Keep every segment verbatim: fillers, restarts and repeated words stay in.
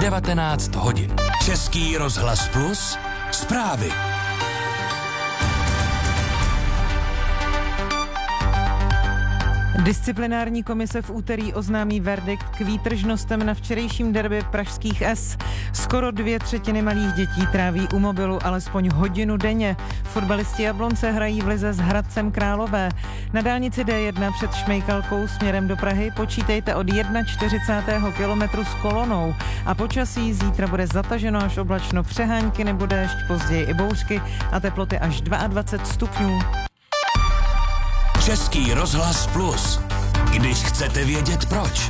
devatenáct hodin. Český rozhlas Plus, zprávy. Disciplinární komise v úterý oznámí verdikt k výtržnostem na včerejším derby pražských S. Skoro dvě třetiny malých dětí tráví u mobilu alespoň hodinu denně. Fotbalisti Jablonce hrají v lize s Hradcem Králové. Na dálnici D jedna před Šmejkalkou směrem do Prahy počítejte od čtyřicátého prvního kilometru s kolonou. A počasí zítra bude zataženo až oblačno, přehánky nebo déšť, později i bouřky a teploty až dvacet dva stupňů. Český rozhlas Plus. Když chcete vědět proč.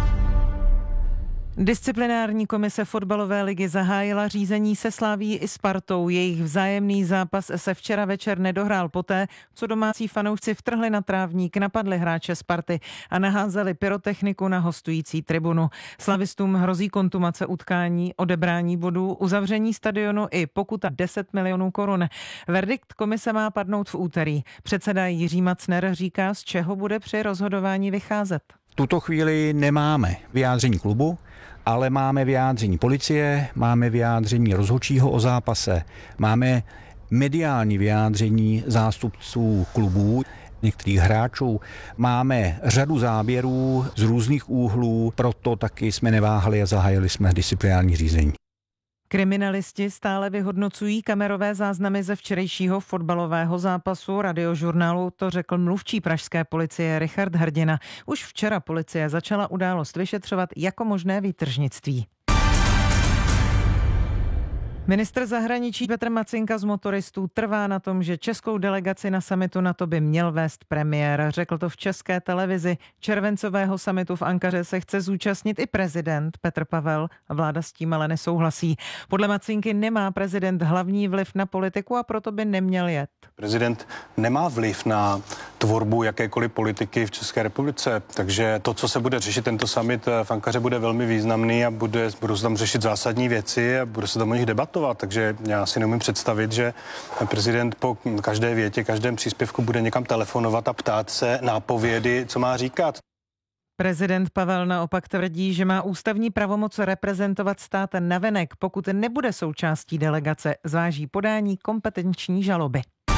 Disciplinární komise fotbalové ligy zahájila řízení se Slavií i Spartou. Jejich vzájemný zápas se včera večer nedohrál poté, co domácí fanoušci vtrhli na trávník, napadli hráče Sparty a naházeli pyrotechniku na hostující tribunu. Slavistům hrozí kontumace utkání, odebrání bodů, uzavření stadionu i pokuta deset milionů korun. Verdikt komise má padnout v úterý. Předseda Jiří Macner říká, z čeho bude při rozhodování vycházet. V tuto chvíli nemáme vyjádření klubu, ale máme vyjádření policie, máme vyjádření rozhodčího o zápase, máme mediální vyjádření zástupců klubů, některých hráčů, máme řadu záběrů z různých úhlů, proto taky jsme neváhali a zahájili jsme disciplinární řízení. Kriminalisti stále vyhodnocují kamerové záznamy ze včerejšího fotbalového zápasu. Radiožurnálu to řekl mluvčí pražské policie Richard Hrdina. Už včera policie začala událost vyšetřovat jako možné výtržnictví. Ministr zahraničí Petr Macinka z motoristů trvá na tom, že českou delegaci na summitu NATO by měl vést premiér. Řekl to v České televizi. Červencového summitu v Ankaře se chce zúčastnit i prezident Petr Pavel. Vláda s tím ale nesouhlasí. Podle Macinky nemá prezident hlavní vliv na politiku a proto by neměl jet. Prezident nemá vliv na tvorbu jakékoliv politiky v České republice, takže to, co se bude řešit tento summit v Ankaře, bude velmi významný a bude, budou se tam řešit zásadní věci a bude se tam o nich debatovat. Takže já si neumím představit, že prezident po každé větě, každém příspěvku bude někam telefonovat a ptát se nápovědy, co má říkat. Prezident Pavel naopak tvrdí, že má ústavní pravomoc reprezentovat stát navenek. Pokud nebude součástí delegace, zváží podání kompetenční žaloby.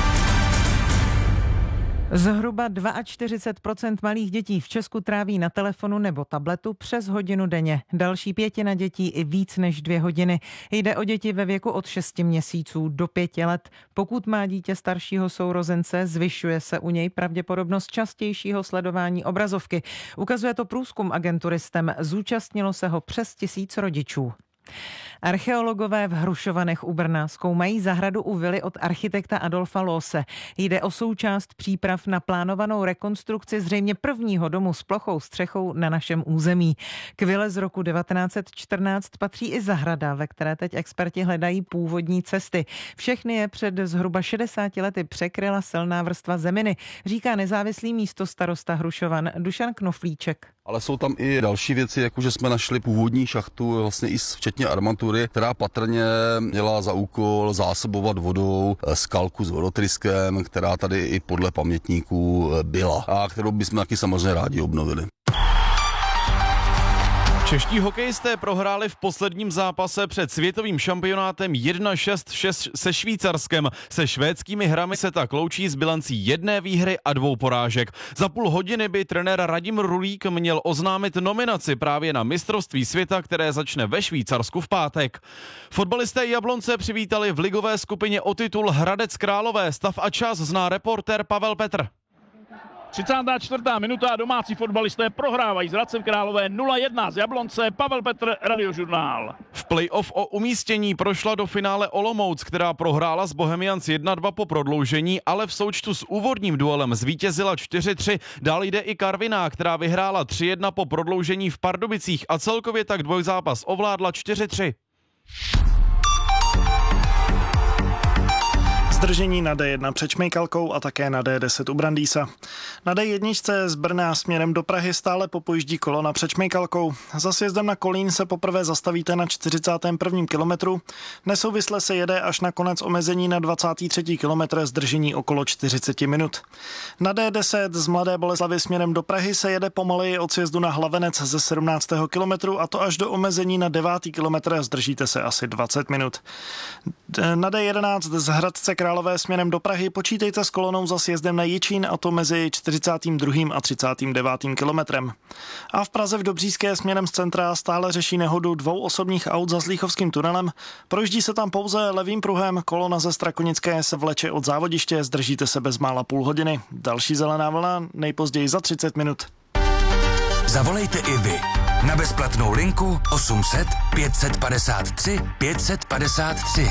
Zhruba čtyřicet dva procent malých dětí v Česku tráví na telefonu nebo tabletu přes hodinu denně. Další pětina dětí i víc než dvě hodiny. Jde o děti ve věku od šesti měsíců do pěti let. Pokud má dítě staršího sourozence, zvyšuje se u něj pravděpodobnost častějšího sledování obrazovky. Ukazuje to průzkum agentury STEM. Zúčastnilo se ho přes tisíc rodičů. Archeologové v Hrušovanech u Brna zkoumají zahradu u vily od architekta Adolfa Loose. Jde o součást příprav na plánovanou rekonstrukci zřejmě prvního domu s plochou střechou na našem území. K vile z roku devatenáct set čtrnáct patří i zahrada, ve které teď experti hledají původní cesty. Všechny je před zhruba šedesáti lety překryla silná vrstva zeminy, říká nezávislý místostarosta Hrušovan Dušan Knoflíček. Ale jsou tam i další věci, jako že jsme našli původní šachtu, vlastně i včetně armatury, která patrně měla za úkol zásobovat vodou skalku s vodotryskem, která tady i podle pamětníků byla a kterou bychom taky samozřejmě rádi obnovili. Čeští hokejisté prohráli v posledním zápase před světovým šampionátem jedna šest se Švýcarskem. Se švédskými hrami se tak loučí s bilancí jedné výhry a dvou porážek. Za půl hodiny by trenér Radim Rulík měl oznámit nominaci právě na mistrovství světa, které začne ve Švýcarsku v pátek. Fotbalisté Jablonce přivítali v ligové skupině o titul Hradec Králové. Stav a čas zná reportér Pavel Petr. třicátá čtvrtá minuta, domácí fotbalisté prohrávají s Hradcem Králové nula jedna z Jablonce. Pavel Petr, Radiožurnál. V play-off o umístění prošla do finále Olomouc, která prohrála s Bohemians jedna dva po prodloužení, ale v součtu s úvodním duelem zvítězila čtyři tři. Dál jde i Karviná, která vyhrála tři jedna po prodloužení v Pardubicích a celkově tak dvojzápas ovládla čtyři tři. zdržení na D jedna před Šmejkalkou a také na D deset u Brandýsa. Na D jedna z Brna směrem do Prahy stále popojíždí kolona před Šmejkalkou. Za sjezdem na Kolín se poprvé zastavíte na čtyřicátém prvním kilometru. Nesouvisle se jede až na konec omezení na dvacátém třetím kilometru, zdržení okolo čtyřicet minut. Na D deset z Mladé Boleslavi směrem do Prahy se jede pomaleji od sjezdu na Hlavenec ze sedmnáctého kilometru a to až do omezení na devátý kilometr, zdržíte se asi dvacet minut. Na D jedenáct z Hradce Králové směrem do Prahy počítejte s kolonou za sjezdem na Jičín a to mezi čtyřicátým druhým a třicátým devátým kilometrem. A v Praze v Dobříské směrem z centra stále řeší nehodu dvou osobních aut za Zlíchovským tunelem. Projíždí se tam pouze levým pruhem, kolona ze Strakonické se vleče od závodiště, zdržíte se bezmála půl hodiny. Další zelená vlna nejpozději za třicet minut. Zavolejte i vy na bezplatnou linku osm set pět set padesát tři pět set padesát tři.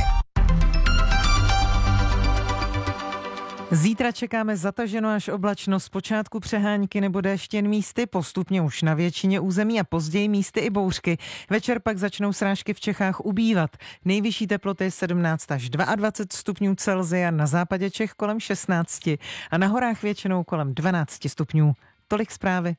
Zítra čekáme zataženo až oblačno, zpočátku přehánky nebo déšť jen místy, postupně už na většině území a později místy i bouřky. Večer pak začnou srážky v Čechách ubývat. Nejvyšší teploty sedmnáct až dvacet dva stupňů Celsia, na západě Čech kolem šestnáct a na horách většinou kolem dvanáct stupňů. Tolik zprávy.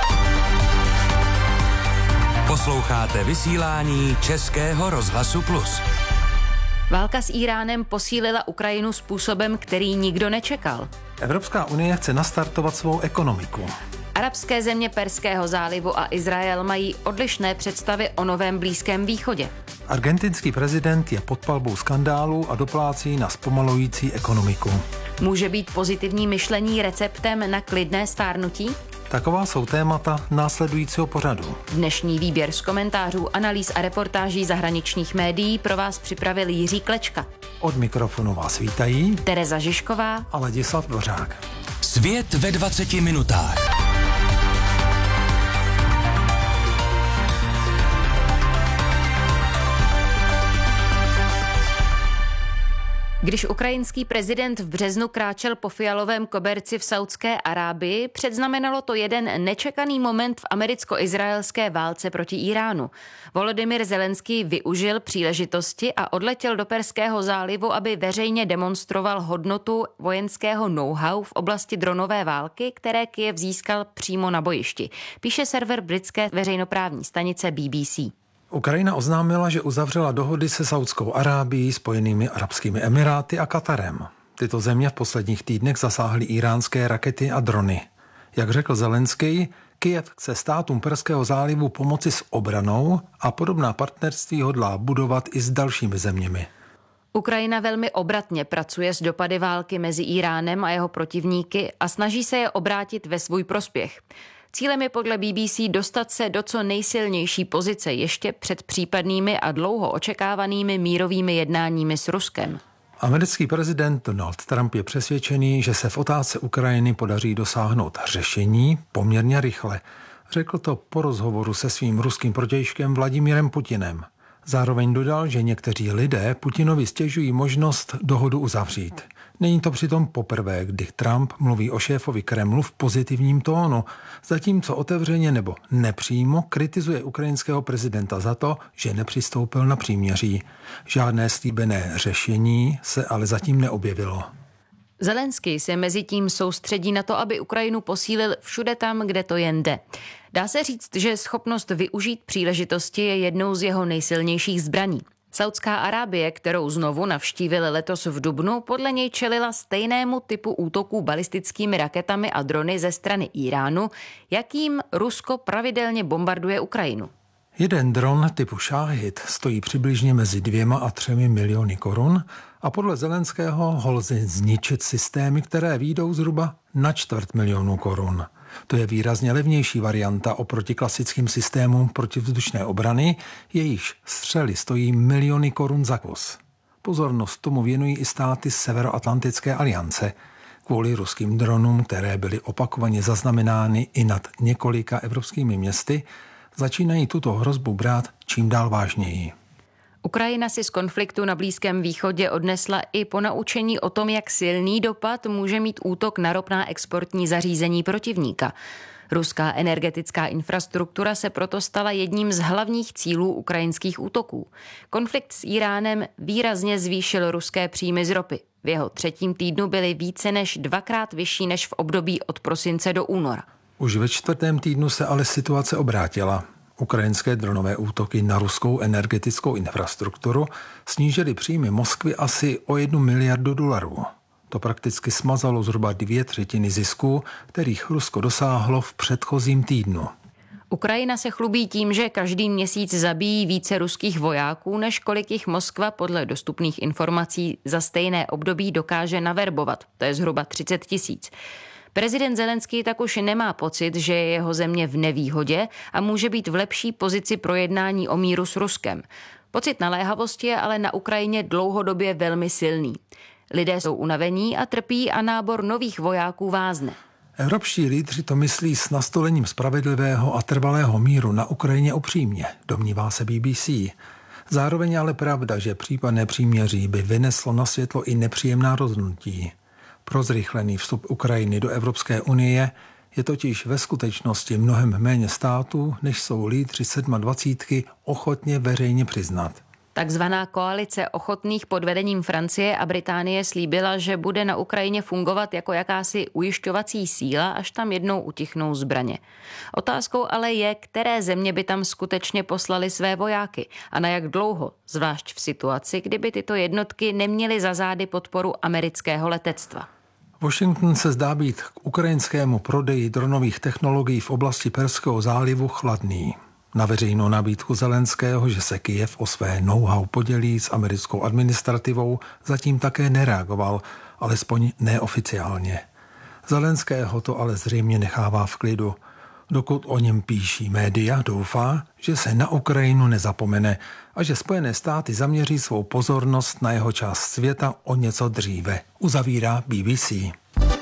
Posloucháte vysílání Českého rozhlasu Plus. Válka s Íránem posílila Ukrajinu způsobem, který nikdo nečekal. Evropská unie chce nastartovat svou ekonomiku. Arabské země Perského zálivu a Izrael mají odlišné představy o novém Blízkém východě. Argentinský prezident je pod palbou skandálů a doplácí na zpomalující ekonomiku. Může být pozitivní myšlení receptem na klidné stárnutí? Taková jsou témata následujícího pořadu. Dnešní výběr z komentářů, analýz a reportáží zahraničních médií pro vás připravil Jiří Klečka. Od mikrofonu vás vítají Tereza Žižková a Ladislav Dvořák. Svět ve dvaceti minutách. Když ukrajinský prezident v březnu kráčel po fialovém koberci v Saudské Arábii, předznamenalo to jeden nečekaný moment v americko-izraelské válce proti Íránu. Volodymyr Zelenský využil příležitosti a odletěl do Perského zálivu, aby veřejně demonstroval hodnotu vojenského know-how v oblasti dronové války, které Kyjev získal přímo na bojišti, píše server britské veřejnoprávní stanice B B C. Ukrajina oznámila, že uzavřela dohody se Saudskou Arábií, Spojenými arabskými emiráty a Katarem. Tyto země v posledních týdnech zasáhly íránské rakety a drony. Jak řekl Zelenský, Kyjev chce státům Perského zálivu pomoci s obranou a podobná partnerství hodlá budovat i s dalšími zeměmi. Ukrajina velmi obratně pracuje s dopady války mezi Íránem a jeho protivníky a snaží se je obrátit ve svůj prospěch. Cílem je podle B B C dostat se do co nejsilnější pozice ještě před případnými a dlouho očekávanými mírovými jednáními s Ruskem. Americký prezident Donald Trump je přesvědčený, že se v otázce Ukrajiny podaří dosáhnout řešení poměrně rychle. Řekl to po rozhovoru se svým ruským protějškem Vladimirem Putinem. Zároveň dodal, že někteří lidé Putinovi stěžují možnost dohodu uzavřít. Není to přitom poprvé, kdy Trump mluví o šéfovi Kremlu v pozitivním tónu, zatímco otevřeně nebo nepřímo kritizuje ukrajinského prezidenta za to, že nepřistoupil na příměří. Žádné slíbené řešení se ale zatím neobjevilo. Zelenský se mezitím soustředí na to, aby Ukrajinu posílil všude tam, kde to jen jde. Dá se říct, že schopnost využít příležitosti je jednou z jeho nejsilnějších zbraní. Saudská Arábie, kterou znovu navštívil letos v dubnu, podle něj čelila stejnému typu útoků balistickými raketami a drony ze strany Íránu, jakým Rusko pravidelně bombarduje Ukrajinu. Jeden dron typu Šáhid stojí přibližně mezi dvěma a třemi miliony korun a podle Zelenského ho lze zničit systémy, které výjdou zhruba na čtvrt milionu korun. To je výrazně levnější varianta oproti klasickým systémům protivzdušné obrany, jejichž střely stojí miliony korun za kus. Pozornost tomu věnují i státy Severoatlantické aliance. Kvůli ruským dronům, které byly opakovaně zaznamenány i nad několika evropskými městy, začínají tuto hrozbu brát čím dál vážněji. Ukrajina si z konfliktu na Blízkém východě odnesla i ponaučení o tom, jak silný dopad může mít útok na ropná exportní zařízení protivníka. Ruská energetická infrastruktura se proto stala jedním z hlavních cílů ukrajinských útoků. Konflikt s Íránem výrazně zvýšil ruské příjmy z ropy. V jeho třetím týdnu byly více než dvakrát vyšší než v období od prosince do února. Už ve čtvrtém týdnu se ale situace obrátila. Ukrajinské dronové útoky na ruskou energetickou infrastrukturu snížily příjmy Moskvy asi o jednu miliardu dolarů. To prakticky smazalo zhruba dvě třetiny zisků, kterých Rusko dosáhlo v předchozím týdnu. Ukrajina se chlubí tím, že každý měsíc zabíjí více ruských vojáků, než kolik jich Moskva podle dostupných informací za stejné období dokáže naverbovat. To je zhruba třicet tisíc. Prezident Zelenský tak už nemá pocit, že je jeho země v nevýhodě a může být v lepší pozici pro jednání o míru s Ruskem. Pocit naléhavosti je ale na Ukrajině dlouhodobě velmi silný. Lidé jsou unavení a trpí a nábor nových vojáků vázne. Evropští lídři to myslí s nastolením spravedlivého a trvalého míru na Ukrajině upřímně, domnívá se B B C. Zároveň ale pravda, že případné příměří by vyneslo na světlo i nepříjemná rozhodnutí. Pro zrychlený vstup Ukrajiny do Evropské unie je totiž ve skutečnosti mnohem méně států, než jsou lídři sedmadvacítky ochotně veřejně přiznat. Takzvaná koalice ochotných pod vedením Francie a Británie slíbila, že bude na Ukrajině fungovat jako jakási ujišťovací síla, až tam jednou utichnou zbraně. Otázkou ale je, které země by tam skutečně poslali své vojáky a na jak dlouho, zvlášť v situaci, kdyby tyto jednotky neměly za zády podporu amerického letectva. Washington se zdá být k ukrajinskému prodeji dronových technologií v oblasti Perského zálivu chladný. Na veřejnou nabídku Zelenského, že se Kyjev o své know-how podělí s americkou administrativou, zatím také nereagoval, alespoň neoficiálně. Zelenského to ale zřejmě nechává v klidu. Dokud o něm píší média, doufá, že se na Ukrajinu nezapomene a že Spojené státy zaměří svou pozornost na jeho část světa o něco dříve, uzavírá B B C.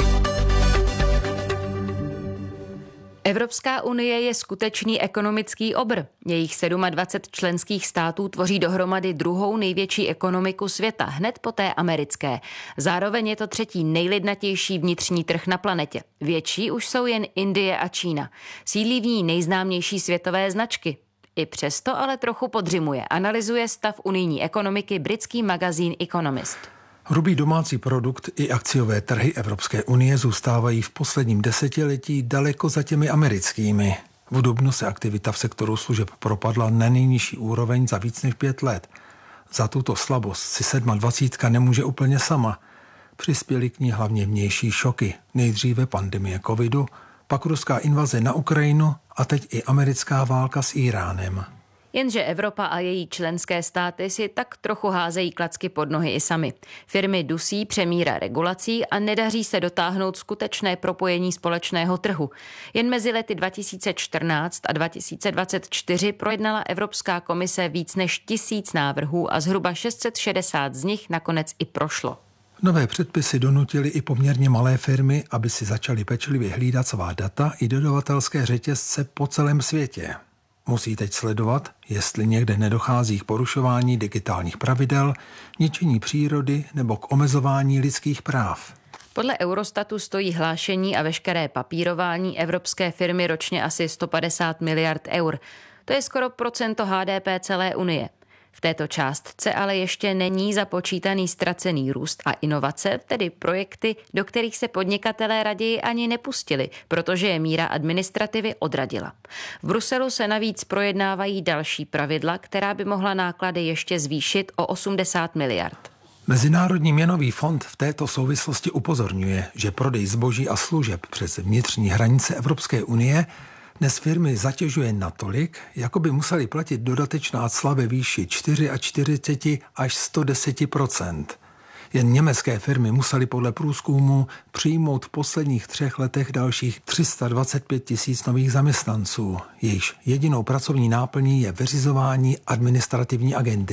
Evropská unie je skutečný ekonomický obr. Jejich dvacet sedm členských států tvoří dohromady druhou největší ekonomiku světa, hned po té americké. Zároveň je to třetí nejlidnatější vnitřní trh na planetě. Větší už jsou jen Indie a Čína. Sídlí v ní nejznámější světové značky. I přesto ale trochu podřimuje. Analyzuje stav unijní ekonomiky britský magazín Economist. Hrubý domácí produkt i akciové trhy Evropské unie zůstávají v posledním desetiletí daleko za těmi americkými. V dubnu se aktivita v sektoru služeb propadla na nejnižší úroveň za víc než pět let. Za tuto slabost si dvacet sedm nemůže úplně sama. Přispěly k ní hlavně vnější šoky. Nejdříve pandemie covidu, pak ruská invaze na Ukrajinu a teď i americká válka s Íránem. Jenže Evropa a její členské státy si tak trochu házejí klacky pod nohy i sami. Firmy dusí přemíra regulací a nedaří se dotáhnout skutečné propojení společného trhu. Jen mezi lety dva tisíce čtrnáct a dva tisíce dvacet čtyři projednala Evropská komise víc než tisíc návrhů a zhruba šest set šedesát z nich nakonec i prošlo. Nové předpisy donutily i poměrně malé firmy, aby si začaly pečlivě hlídat svá data i dodavatelské řetězce po celém světě. Musí teď sledovat, jestli někde nedochází k porušování digitálních pravidel, ničení přírody nebo k omezování lidských práv. Podle Eurostatu stojí hlášení a veškeré papírování evropské firmy ročně asi sto padesát miliard eur. To je skoro procento H D P celé Unie. V této částce ale ještě není započítaný ztracený růst a inovace, tedy projekty, do kterých se podnikatelé raději ani nepustili, protože je míra administrativy odradila. V Bruselu se navíc projednávají další pravidla, která by mohla náklady ještě zvýšit o osmdesát miliard. Mezinárodní měnový fond v této souvislosti upozorňuje, že prodej zboží a služeb přes vnitřní hranice Evropské unie dnes firmy zatěžuje natolik, jako by museli platit dodatečná cla ve výši čtyřicet čtyři až sto deset procent. Jen německé firmy musely podle průzkumu přijmout v posledních třech letech dalších tři sta dvacet pět tisíc nových zaměstnanců. Jejichž jedinou pracovní náplní je vyřizování administrativní agendy.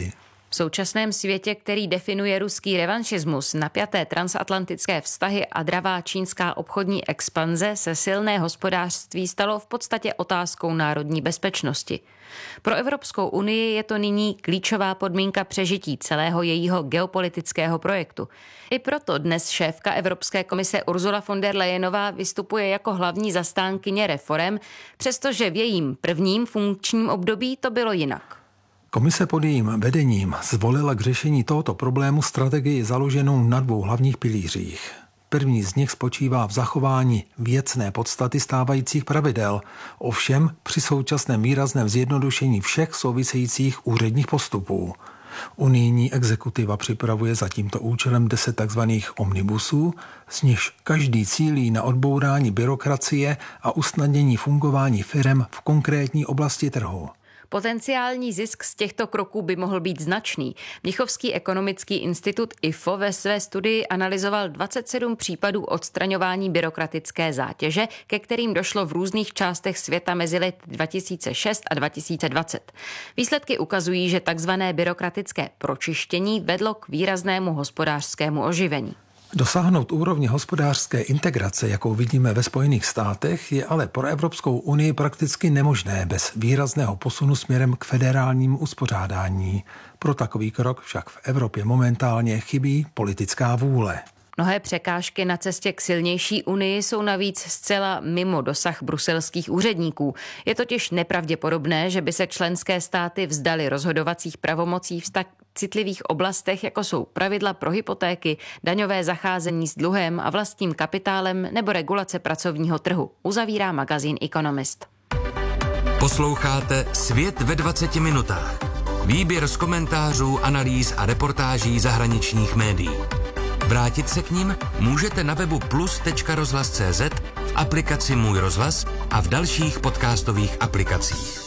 V současném světě, který definuje ruský revanšismus, napjaté transatlantické vztahy a dravá čínská obchodní expanze, se silné hospodářství stalo v podstatě otázkou národní bezpečnosti. Pro Evropskou unii je to nyní klíčová podmínka přežití celého jejího geopolitického projektu. I proto dnes šéfka Evropské komise Ursula von der Leyenová vystupuje jako hlavní zastánkyně reforem, přestože v jejím prvním funkčním období to bylo jinak. Komise pod jejím vedením zvolila k řešení tohoto problému strategii založenou na dvou hlavních pilířích. První z nich spočívá v zachování věcné podstaty stávajících pravidel, ovšem při současném výrazném zjednodušení všech souvisejících úředních postupů. Unijní exekutiva připravuje za tímto účelem deset tzv. Omnibusů, z nichž každý cílí na odbourání byrokracie a usnadnění fungování firem v konkrétní oblasti trhu. Potenciální zisk z těchto kroků by mohl být značný. Mnichovský ekonomický institut I F O ve své studii analyzoval dvacet sedm případů odstraňování byrokratické zátěže, ke kterým došlo v různých částech světa mezi lety dva tisíce šest a dva tisíce dvacet. Výsledky ukazují, že takzvané byrokratické pročištění vedlo k výraznému hospodářskému oživení. Dosáhnout úrovně hospodářské integrace, jakou vidíme ve Spojených státech, je ale pro Evropskou unii prakticky nemožné bez výrazného posunu směrem k federálnímu uspořádání. Pro takový krok však v Evropě momentálně chybí politická vůle. Mnohé překážky na cestě k silnější unii jsou navíc zcela mimo dosah bruselských úředníků. Je totiž nepravděpodobné, že by se členské státy vzdaly rozhodovacích pravomocí v tak citlivých oblastech, jako jsou pravidla pro hypotéky, daňové zacházení s dluhem a vlastním kapitálem nebo regulace pracovního trhu, uzavírá magazín Economist. Posloucháte Svět ve dvaceti minutách. Výběr z komentářů, analýz a reportáží zahraničních médií. Vrátit se k nim můžete na webu plus tečka rozhlas tečka cé zet, v aplikaci Můj rozhlas a v dalších podcastových aplikacích.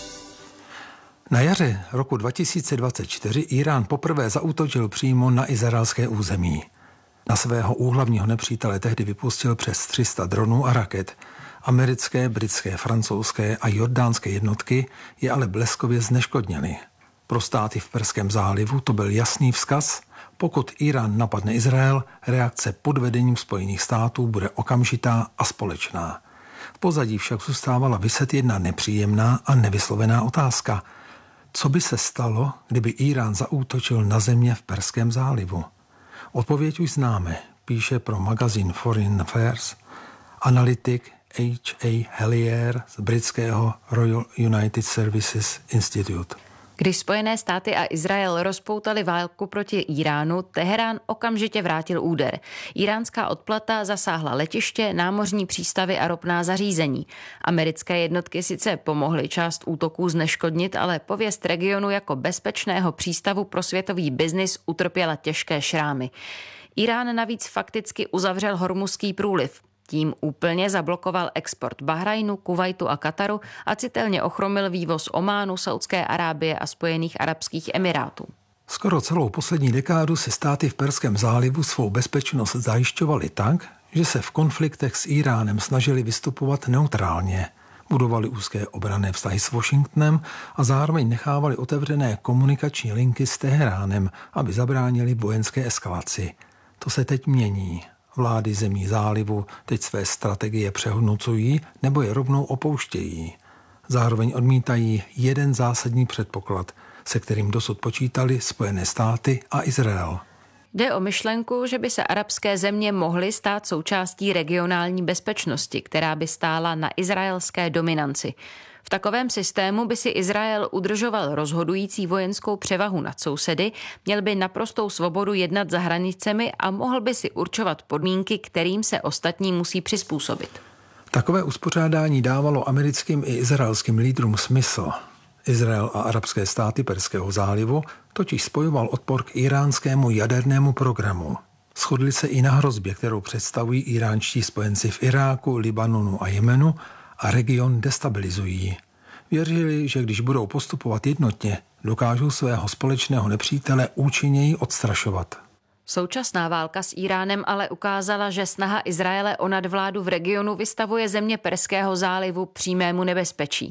Na jaře roku dva tisíce dvacet čtyři Irán poprvé zaútočil přímo na izraelské území. Na svého úhlavního nepřítele tehdy vypustil přes tři sta dronů a raket. Americké, britské, francouzské a jordánské jednotky je ale bleskově zneškodnily. Pro státy v Perském zálivu to byl jasný vzkaz: pokud Irán napadne Izrael, reakce pod vedením Spojených států bude okamžitá a společná. V pozadí však zůstávala viset jedna nepříjemná a nevyslovená otázka. Co by se stalo, kdyby Irán zaútočil na země v Perském zálivu? Odpověď už známe, píše pro magazín Foreign Affairs analytik H A Hellier z britského Royal United Services Institute. Když Spojené státy a Izrael rozpoutali válku proti Iránu, Teherán okamžitě vrátil úder. Iránská odplata zasáhla letiště, námořní přístavy a ropná zařízení. Americké jednotky sice pomohly část útoků zneškodnit, ale pověst regionu jako bezpečného přístavu pro světový biznis utrpěla těžké šrámy. Irán navíc fakticky uzavřel Hormuzský průliv. Tím úplně zablokoval export Bahrajnu, Kuvajtu a Kataru a citelně ochromil vývoz Ománu, Saudské Arábie a Spojených arabských emirátů. Skoro celou poslední dekádu si státy v Perském zálivu svou bezpečnost zajišťovaly tak, že se v konfliktech s Iránem snažili vystupovat neutrálně. Budovali úzké obranné vztahy s Washingtonem a zároveň nechávali otevřené komunikační linky s Teheránem, aby zabránili vojenské eskalaci. To se teď mění. Vlády zemí zálivu teď své strategie přehodnocují nebo je rovnou opouštějí. Zároveň odmítají jeden zásadní předpoklad, se kterým dosud počítali Spojené státy a Izrael. Jde o myšlenku, že by se arabské země mohly stát součástí regionální bezpečnosti, která by stála na izraelské dominanci. V takovém systému by si Izrael udržoval rozhodující vojenskou převahu nad sousedy, měl by naprostou svobodu jednat za hranicemi a mohl by si určovat podmínky, kterým se ostatní musí přizpůsobit. Takové uspořádání dávalo americkým i izraelským lídrům smysl. Izrael a arabské státy Perského zálivu totiž spojoval odpor k iránskému jadernému programu. Shodli se i na hrozbě, kterou představují iránští spojenci v Iráku, Libanonu a Jemenu, a region destabilizují. Věřili, že když budou postupovat jednotně, dokážou svého společného nepřítele účinněji odstrašovat. Současná válka s Iránem ale ukázala, že snaha Izraele o nadvládu v regionu vystavuje země Perského zálivu přímému nebezpečí.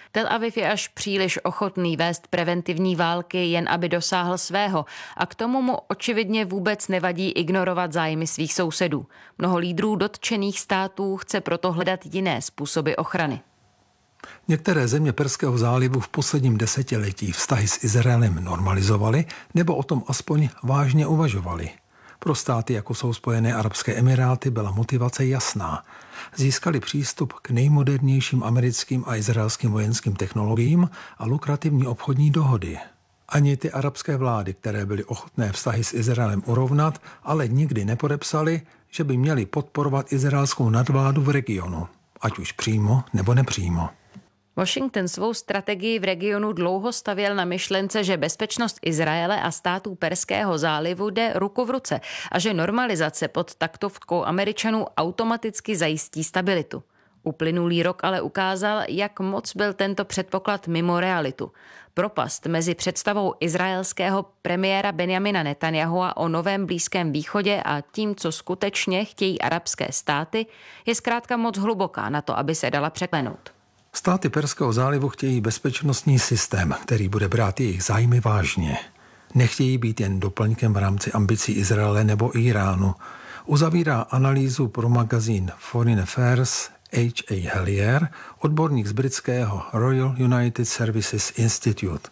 Tel Aviv je až příliš ochotný vést preventivní války, jen aby dosáhl svého, a k tomu mu očividně vůbec nevadí ignorovat zájmy svých sousedů. Mnoho lídrů dotčených států chce proto hledat jiné způsoby ochrany. Některé země Perského zálivu v posledním desetiletí vztahy s Izraelem normalizovaly nebo o tom aspoň vážně uvažovaly. Pro státy, jako jsou Spojené arabské emiráty, byla motivace jasná. Získali přístup k nejmodernějším americkým a izraelským vojenským technologiím a lukrativní obchodní dohody. Ani ty arabské vlády, které byly ochotné vztahy s Izraelem urovnat, ale nikdy nepodepsali, že by měli podporovat izraelskou nadvládu v regionu, ať už přímo nebo nepřímo. Washington svou strategii v regionu dlouho stavěl na myšlence, že bezpečnost Izraele a států Perského zálivu jde ruku v ruce a že normalizace pod taktovkou Američanů automaticky zajistí stabilitu. Uplynulý rok ale ukázal, jak moc byl tento předpoklad mimo realitu. Propast mezi představou izraelského premiéra Benjamina Netanyahua o novém Blízkém východě a tím, co skutečně chtějí arabské státy, je zkrátka moc hluboká na to, aby se dala překlenout. Státy Perského zálivu chtějí bezpečnostní systém, který bude brát jejich zájmy vážně. Nechtějí být jen doplňkem v rámci ambicí Izraele nebo Iránu. Uzavírá analýzu pro magazín Foreign Affairs H A Hellier, odborník z britského Royal United Services Institute.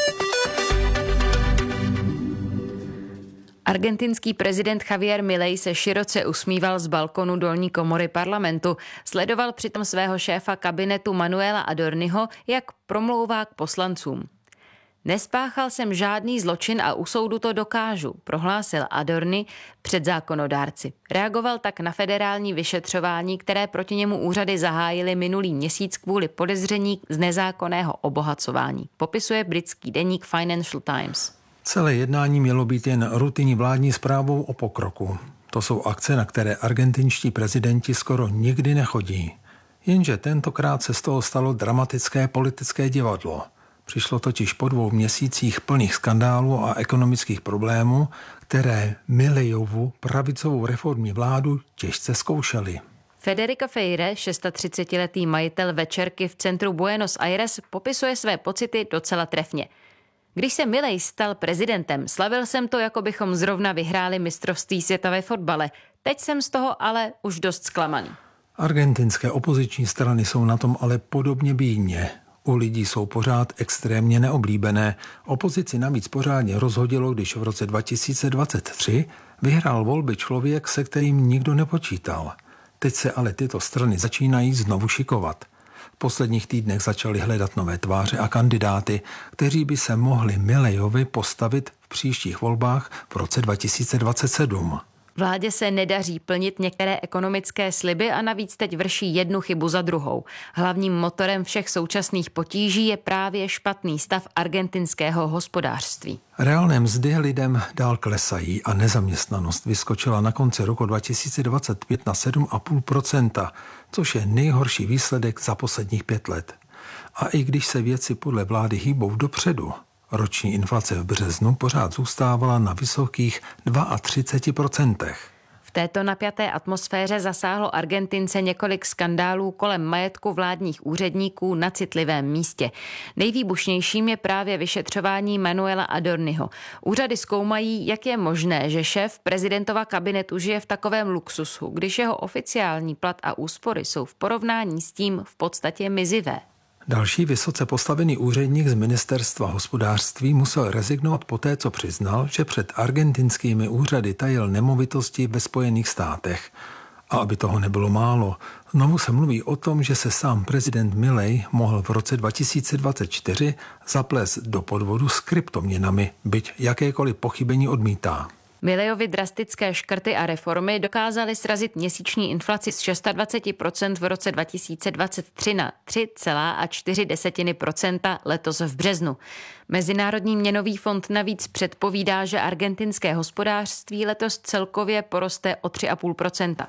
Argentinský prezident Javier Milei se široce usmíval z balkonu dolní komory parlamentu. Sledoval přitom svého šéfa kabinetu Manuela Adorniho, jak promlouvá k poslancům. Nespáchal jsem žádný zločin a u soudu to dokážu, prohlásil Adorni před zákonodárci. Reagoval tak na federální vyšetřování, které proti němu úřady zahájily minulý měsíc kvůli podezření z nezákonného obohacování. Popisuje britský deník Financial Times. Celé jednání mělo být jen rutinní vládní zprávou o pokroku. To jsou akce, na které argentinští prezidenti skoro nikdy nechodí. Jenže tentokrát se z toho stalo dramatické politické divadlo. Přišlo totiž po dvou měsících plných skandálů a ekonomických problémů, které Mileiovu pravicovou reformní vládu těžce zkoušely. Federico Feire, třicetišestiletý majitel večerky v centru Buenos Aires, popisuje své pocity docela trefně. Když se Milei stal prezidentem, slavil jsem to, jako bychom zrovna vyhráli mistrovství světa ve fotbale. Teď jsem z toho ale už dost zklamaný. Argentinské opoziční strany jsou na tom ale podobně bídně. U lidí jsou pořád extrémně neoblíbené. Opozici navíc pořádně rozhodilo, když v roce dva tisíce dvacet tři vyhrál volby člověk, se kterým nikdo nepočítal. Teď se ale tyto strany začínají znovu šikovat. V posledních týdnech začali hledat nové tváře a kandidáty, kteří by se mohli Mileiovi postavit v příštích volbách v roce dva tisíce dvacet sedm. Vládě se nedaří plnit některé ekonomické sliby a navíc teď vrší jednu chybu za druhou. Hlavním motorem všech současných potíží je právě špatný stav argentinského hospodářství. Reálné mzdy lidem dál klesají a nezaměstnanost vyskočila na konci roku dva tisíce dvacet pět na sedm celá pět procenta, což je nejhorší výsledek za posledních pět let. A i když se věci podle vlády hýbou dopředu, roční inflace v březnu pořád zůstávala na vysokých třicet dva procent. V této napjaté atmosféře zasáhlo Argentince několik skandálů kolem majetku vládních úředníků na citlivém místě. Nejvýbušnějším je právě vyšetřování Manuela Adorniho. Úřady zkoumají, jak je možné, že šéf prezidentova kabinetu žije v takovém luxusu, když jeho oficiální plat a úspory jsou v porovnání s tím v podstatě mizivé. Další vysoce postavený úředník z ministerstva hospodářství musel rezignovat poté, co přiznal, že před argentinskými úřady tajil nemovitosti ve Spojených státech. A aby toho nebylo málo, znovu se mluví o tom, že se sám prezident Milei mohl v roce dva tisíce dvacet čtyři zaplést do podvodu s kryptoměnami, byť jakékoliv pochybení odmítá. Mileiovi drastické škrty a reformy dokázaly srazit měsíční inflaci z dvacet šest procent v roce dva tisíce dvacet tři na tři celá čtyři procenta letos v březnu. Mezinárodní měnový fond navíc předpovídá, že argentinské hospodářství letos celkově poroste o tři celá pět procenta.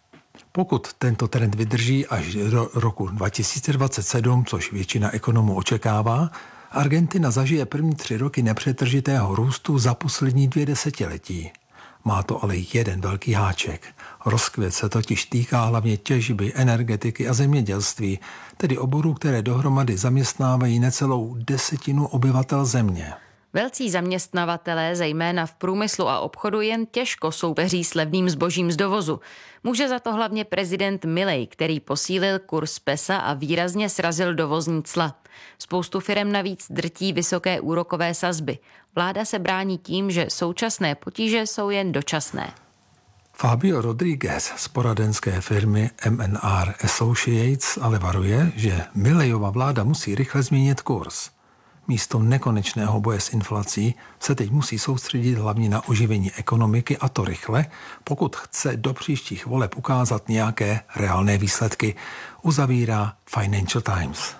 Pokud tento trend vydrží až do roku dva tisíce dvacet sedm, což většina ekonomů očekává, Argentina zažije první tři roky nepřetržitého růstu za poslední dvě desetiletí. Má to ale jeden velký háček. Rozkvět se totiž týká hlavně těžby, energetiky a zemědělství, tedy oborů, které dohromady zaměstnávají necelou desetinu obyvatel země. Velcí zaměstnavatelé, zejména v průmyslu a obchodu, jen těžko soupeří s levným zbožím z dovozu. Může za to hlavně prezident Milei, který posílil kurz pesa a výrazně srazil dovozní cla. Spoustu firem navíc drtí vysoké úrokové sazby. Vláda se brání tím, že současné potíže jsou jen dočasné. Fabio Rodriguez z poradenské firmy M and R Associates ale varuje, že Milejova vláda musí rychle změnit kurz. Místo nekonečného boje s inflací se teď musí soustředit hlavně na oživení ekonomiky, a to rychle, pokud chce do příštích voleb ukázat nějaké reálné výsledky, uzavírá Financial Times.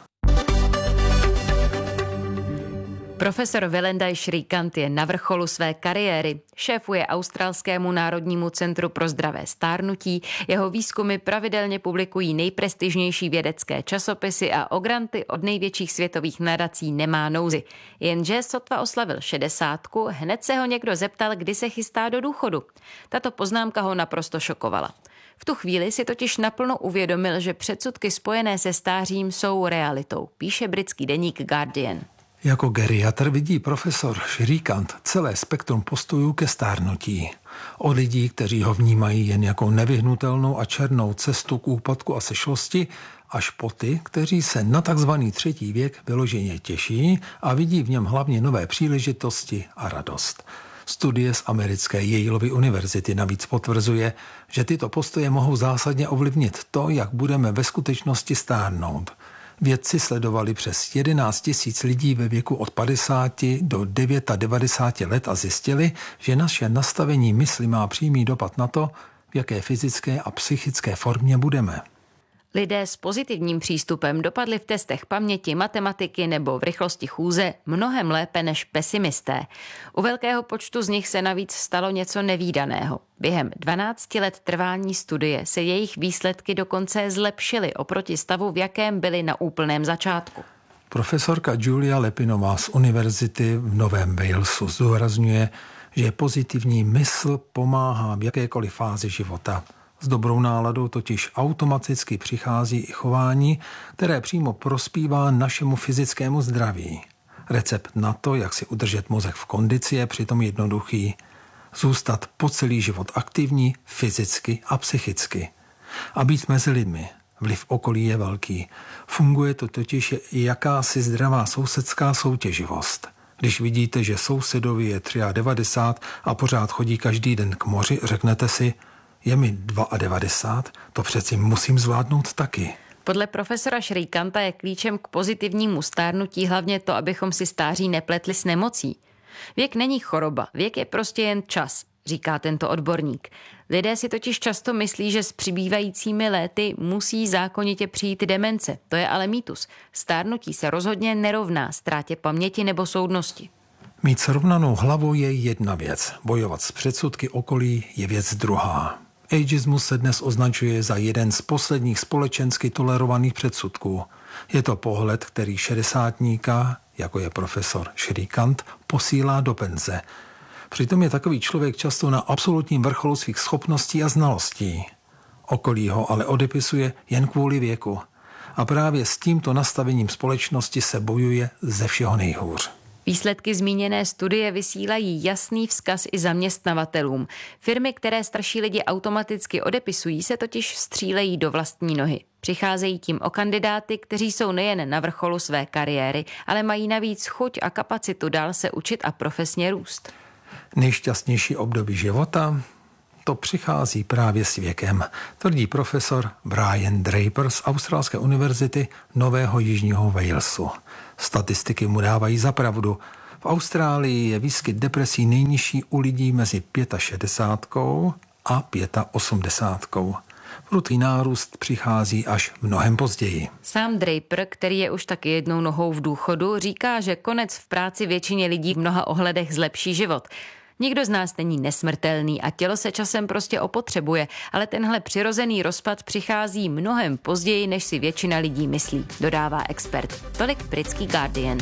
Profesor Velendaj Shrikant je na vrcholu své kariéry. Šéfuje Australskému národnímu centru pro zdravé stárnutí. Jeho výzkumy pravidelně publikují nejprestižnější vědecké časopisy a o granty od největších světových nadací nemá nouzi. Jenže sotva oslavil šedesátku, hned se ho někdo zeptal, kdy se chystá do důchodu. Tato poznámka ho naprosto šokovala. V tu chvíli si totiž naplno uvědomil, že předsudky spojené se stářím jsou realitou, píše britský deník Guardian. Jako geriatr vidí profesor Shrikant celé spektrum postojů ke stárnutí. Od lidí, kteří ho vnímají jen jako nevyhnutelnou a černou cestu k úpadku a sešlosti, až po ty, kteří se na takzvaný třetí věk vyloženě těší a vidí v něm hlavně nové příležitosti a radost. Studie z americké Yaleovy univerzity navíc potvrzuje, že tyto postoje mohou zásadně ovlivnit to, jak budeme ve skutečnosti stárnout. Vědci sledovali přes jedenáct tisíc lidí ve věku od padesáti do devadesáti devěti let a zjistili, že naše nastavení mysli má přímý dopad na to, v jaké fyzické a psychické formě budeme. Lidé s pozitivním přístupem dopadli v testech paměti, matematiky nebo v rychlosti chůze mnohem lépe než pesimisté. U velkého počtu z nich se navíc stalo něco nevídaného. Během dvanácti let trvání studie se jejich výsledky dokonce zlepšily oproti stavu, v jakém byly na úplném začátku. Profesorka Julia Lepinová z univerzity v Novém Walesu zdůrazňuje, že pozitivní mysl pomáhá v jakékoliv fázi života. S dobrou náladou totiž automaticky přichází i chování, které přímo prospívá našemu fyzickému zdraví. Recept na to, jak si udržet mozek v kondici, je přitom jednoduchý. Zůstat po celý život aktivní fyzicky a psychicky. A být mezi lidmi. Vliv okolí je velký. Funguje to totiž i jakási zdravá sousedská soutěživost. Když vidíte, že sousedovi je devadesát tři a pořád chodí každý den k moři, řeknete si, je mi devadesát dva, to přeci musím zvládnout taky. Podle profesora Shrikanta je klíčem k pozitivnímu stárnutí hlavně to, abychom si stáří nepletli s nemocí. Věk není choroba, věk je prostě jen čas, říká tento odborník. Lidé si totiž často myslí, že s přibývajícími léty musí zákonitě přijít demence. To je ale mýtus. Stárnutí se rozhodně nerovná ztrátě paměti nebo soudnosti. Mít srovnanou hlavu je jedna věc, bojovat s předsudky okolí je věc druhá. Ageismus se dnes označuje za jeden z posledních společensky tolerovaných předsudků. Je to pohled, který šedesátníka, jako je profesor Shrikant, posílá do penze. Přitom je takový člověk často na absolutním vrcholu svých schopností a znalostí. Okolí ho ale odepisuje jen kvůli věku. A právě s tímto nastavením společnosti se bojuje ze všeho nejhůř. Výsledky zmíněné studie vysílají jasný vzkaz i zaměstnavatelům. Firmy, které starší lidi automaticky odepisují, se totiž střílejí do vlastní nohy. Přicházejí tím o kandidáty, kteří jsou nejen na vrcholu své kariéry, ale mají navíc chuť a kapacitu dál se učit a profesně růst. Nejšťastnější období života? To přichází právě s věkem, tvrdí profesor Brian Draper z Australské univerzity Nového Jižního Walesu. Statistiky mu dávají za pravdu. V Austrálii je výskyt depresí nejnižší u lidí mezi šedesátkou pět a osmdesátkou. Prudký nárůst přichází až mnohem později. Sám Draper, který je už taky jednou nohou v důchodu, říká, že konec v práci většině lidí v mnoha ohledech zlepší život. Nikdo z nás není nesmrtelný a tělo se časem prostě opotřebuje, ale tenhle přirozený rozpad přichází mnohem později, než si většina lidí myslí, dodává expert. Tolik britský Guardian.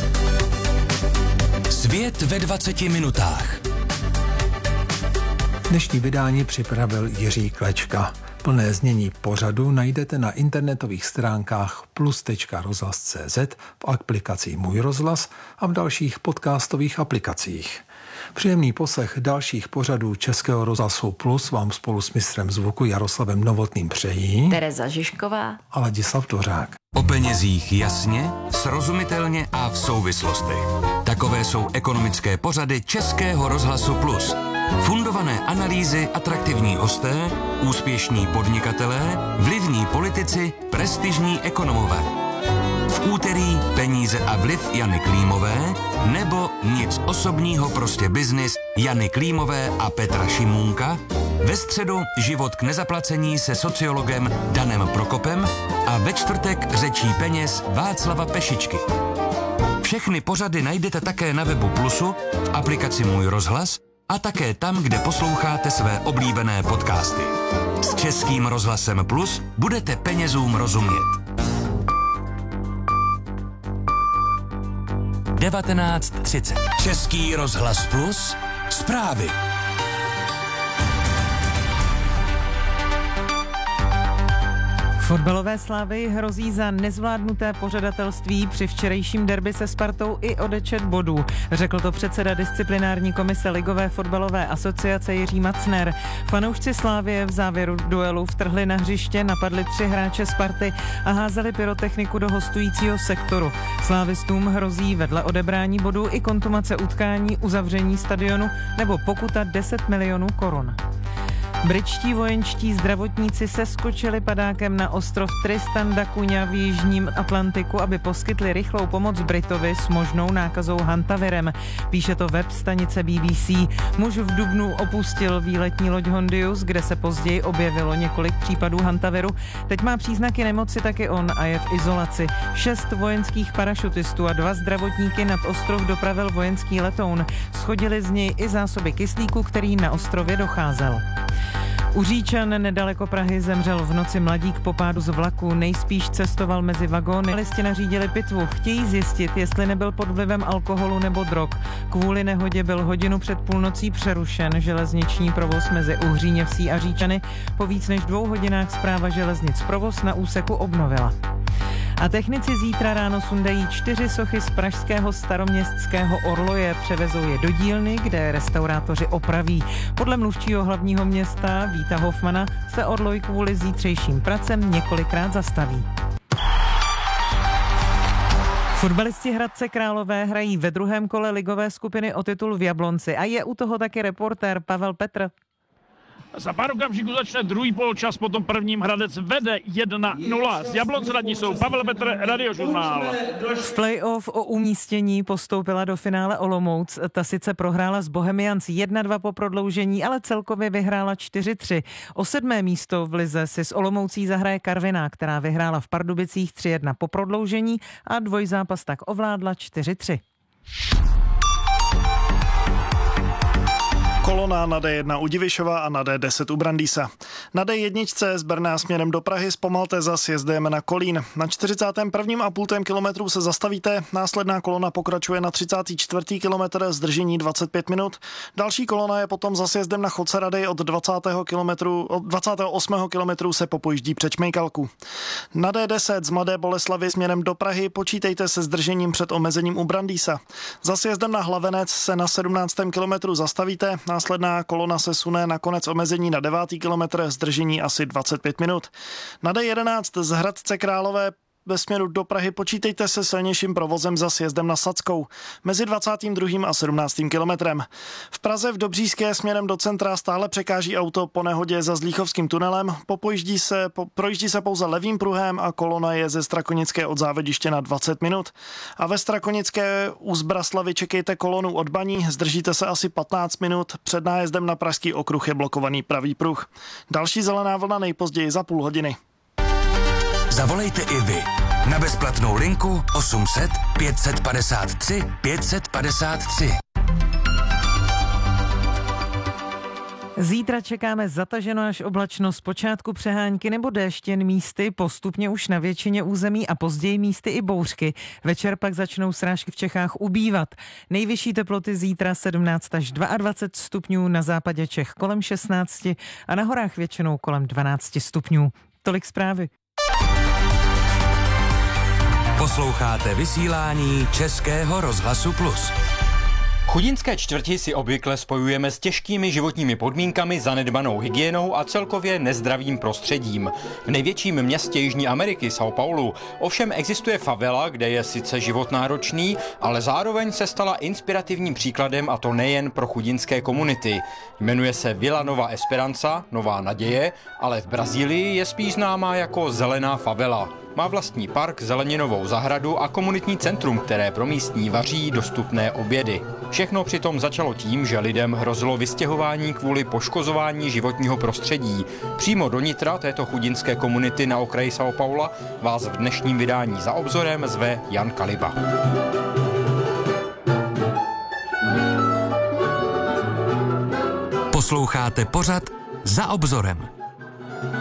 Svět ve dvaceti minutách. Dnešní vydání připravil Jiří Klečka. Plné znění pořadu najdete na internetových stránkách plus tečka rozhlas tečka cé zet, v aplikaci Můj rozhlas a v dalších podcastových aplikacích. Příjemný poslech dalších pořadů Českého rozhlasu Plus vám spolu s mistrem zvuku Jaroslavem Novotným přejí Tereza Žižková a Ladislav Dvořák. O penězích jasně, srozumitelně a v souvislostech. Takové jsou ekonomické pořady Českého rozhlasu Plus. Fundované analýzy, atraktivní hosté, úspěšní podnikatelé, vlivní politici, prestižní ekonomové. V úterý Peníze a vliv Jany Klímové nebo Nic osobního, prostě biznis Jany Klímové a Petra Šimůnka. Ve středu Život k nezaplacení se sociologem Danem Prokopem a ve čtvrtek Řečí peněz Václava Pešičky. Všechny pořady najdete také na webu Plusu, v aplikaci Můj rozhlas a také tam, kde posloucháte své oblíbené podcasty. S Českým rozhlasem Plus budete penězům rozumět. devatenáct třicet. Český rozhlas Plus. Zprávy. Fotbalové slávy hrozí za nezvládnuté pořadatelství při včerejším derby se Spartou i odečet bodů. Řekl to předseda disciplinární komise Ligové fotbalové asociace Jiří Macner. Fanoušci Slávie v závěru duelu vtrhli na hřiště, napadli tři hráče Sparty a házeli pyrotechniku do hostujícího sektoru. Slávistům hrozí vedle odebrání bodů i kontumace utkání, uzavření stadionu nebo pokuta deset milionů korun. Britští vojenští zdravotníci seskočili padákem na ostrov Tristan da Cunha v jižním Atlantiku, aby poskytli rychlou pomoc Britovi s možnou nákazou hantavirem. Píše to web stanice B B C. Muž v dubnu opustil výletní loď Hondius, kde se později objevilo několik případů hantaviru. Teď má příznaky nemoci taky on a je v izolaci. Šest vojenských parašutistů a dva zdravotníky nad ostrov dopravil vojenský letoun. Schodili z něj i zásoby kyslíku, který na ostrově docházel. U Říčan nedaleko Prahy zemřel v noci mladík po pádu z vlaku. Nejspíš cestoval mezi vagóny. Listi nařídili pitvu. Chtějí zjistit, jestli nebyl pod vlivem alkoholu nebo drog. Kvůli nehodě byl hodinu před půlnocí přerušen železniční provoz mezi Uhříněvsí a Říčany. Po víc než dvou hodinách Správa železnic provoz na úseku obnovila. A technici zítra ráno sundají čtyři sochy z pražského staroměstského orloje. Převezou je do dílny, kde restaurátoři opraví. Podle mluvčího hlavního města Víta Hofmana se orloj kvůli zítřejším pracem několikrát zastaví. Fotbalisti Hradce Králové hrají ve druhém kole ligové skupiny o titul v Jablonci a je u toho taky reportér Pavel Petr. Za pár okamžiků začne druhý poločas, potom prvním Hradec vede jedna nula. Z Jablonce nad ní jsou Pavel Petr, Radiožurnál. V play-off o umístění postoupila do finále Olomouc. Ta sice prohrála s Bohemians jedna dva po prodloužení, ale celkově vyhrála čtyři tři. O sedmé místo v lize si s Olomoucí zahraje Karviná, která vyhrála v Pardubicích tři jedna po prodloužení a dvojzápas tak ovládla čtyři tři. Kolona na D jedna u Divišova a na D deset u Brandýsa. Na D jedna z Brna směrem do Prahy zpomalte za sjezdem na Kolín. Na čtyřicátém prvním a půl kilometru se zastavíte, následná kolona pokračuje na třicátém čtvrtém kilometru, zdržení dvacet pět minut. Další kolona je potom za sjezdem na Chodce Rady od dvacátého kilometru, od dvacátého osmého kilometru se popojíždí před Čmejkalku. Na D deset z Mladé Boleslavi směrem do Prahy počítejte se zdržením před omezením u Brandýsa. Za sjezdem na Hlavenec se na sedmnáctém kilometru zastavíte, následná kolona se sune na konec omezení na devátý kilometr, zdržení asi dvacet pět minut. Na D jedenáct z Hradce Králové ve směru do Prahy počítejte se silnějším provozem za sjezdem na Sadskou mezi dvacátým druhým a sedmnáctým kilometrem. V Praze v Dobříšské směrem do centra stále překáží auto po nehodě za Zlíchovským tunelem, popojíždí se, po, projíždí se pouze levým pruhem a kolona je ze Strakonické od Závodiště na dvacet minut. A ve Strakonické u Zbraslavy čekejte kolonu od Baní, zdržíte se asi patnáct minut, před nájezdem na Pražský okruh je blokovaný pravý pruh. Další zelená vlna nejpozději za půl hodiny. Zavolejte i vy na bezplatnou linku osm set pět set padesát tři pět set padesát tři. Zítra čekáme zataženo až oblačno, zpočátku přehánky nebo déšť, jen místy, postupně už na většině území a později místy i bouřky. Večer pak začnou srážky v Čechách ubývat. Nejvyšší teploty zítra sedmnáct až dvacet dva stupňů, na západě Čech kolem šestnáct a na horách většinou kolem dvanáct stupňů. Tolik zprávy. Posloucháte vysílání Českého rozhlasu Plus. Chudinské čtvrti si obvykle spojujeme s těžkými životními podmínkami, zanedbanou hygienou a celkově nezdravým prostředím. V největším městě Jižní Ameriky, São Paulu, ovšem existuje favela, kde je sice život náročný, ale zároveň se stala inspirativním příkladem, a to nejen pro chudinské komunity. Jmenuje se Vila Nova Esperança, Nová naděje, ale v Brazílii je spíš známá jako Zelená favela. Má vlastní park, zeleninovou zahradu a komunitní centrum, které pro místní vaří dostupné obědy. Všechno přitom začalo tím, že lidem hrozilo vystěhování kvůli poškozování životního prostředí. Přímo do nitra této chudinské komunity na okraji São Paula vás v dnešním vydání Za obzorem zve Jan Kaliba. Posloucháte pořad Za obzorem.